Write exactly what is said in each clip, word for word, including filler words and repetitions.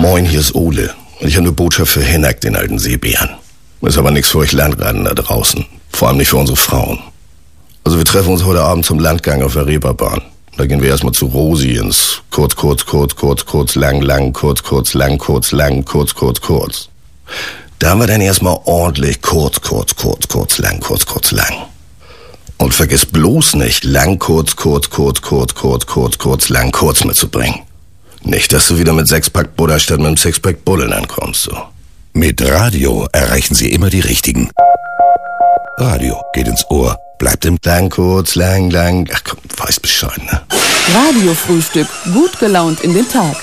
Moin, hier ist Ole. Ich habe eine Botschaft für Hennak, den alten Seebären. Ist aber nichts für euch Landratten da draußen. Vor allem nicht für unsere Frauen. Also wir treffen uns heute Abend zum Landgang auf der Reeperbahn. Da gehen wir erstmal zu Rosi ins kurz, kurz, kurz, kurz, kurz, lang, lang, kurz, kurz, lang, kurz, lang, kurz, kurz, kurz. Da haben wir dann erstmal ordentlich kurz, kurz, kurz, kurz, lang, kurz, kurz, lang. Und vergiss bloß nicht, lang, kurz, kurz, kurz, kurz, kurz, kurz, kurz, lang, kurz mitzubringen. Nicht, dass du wieder mit Sechspack Butter statt mit einem Sixpack Bullen ankommst, so. Mit Radio erreichen Sie immer die Richtigen. Radio geht ins Ohr, bleibt im... Lang, kurz, lang, lang... Ach komm, weiß Bescheid, ne? Radiofrühstück, gut gelaunt in den Tag.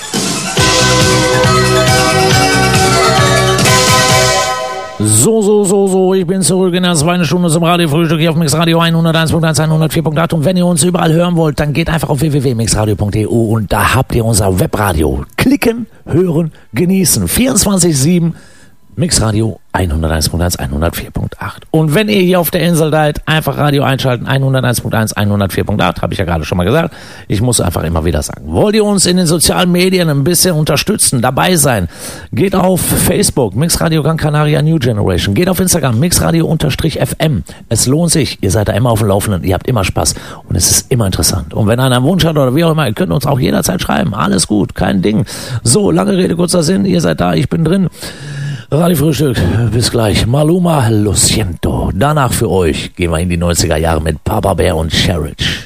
So, so, so, so, ich bin zurück in der zweiten Stunde zum Radiofrühstück hier auf Mixradio hunderteins Punkt eins, hundertvier Punkt acht und wenn ihr uns überall hören wollt, dann geht einfach auf w w w punkt mixradio punkt e u und da habt ihr unser Webradio. Klicken, hören, genießen. vierundzwanzig sieben Mixradio hunderteins Punkt eins, hundertvier Punkt acht. Und wenn ihr hier auf der Insel seid, einfach Radio einschalten, hunderteins Punkt eins, hundertvier Punkt acht, habe ich ja gerade schon mal gesagt. Ich muss einfach immer wieder sagen. Wollt ihr uns in den sozialen Medien ein bisschen unterstützen, dabei sein? Geht auf Facebook, Mixradio Gran Canaria New Generation. Geht auf Instagram, Mixradio-F M. Es lohnt sich. Ihr seid da immer auf dem Laufenden. Ihr habt immer Spaß. Und es ist immer interessant. Und wenn einer einen Wunsch hat oder wie auch immer, ihr könnt uns auch jederzeit schreiben. Alles gut. Kein Ding. So, lange Rede, kurzer Sinn. Ihr seid da. Ich bin drin. Radiofrühstück, bis gleich. Maluma, lo siento. Danach für euch gehen wir in die neunziger Jahre mit Papa Bear und Sherridge.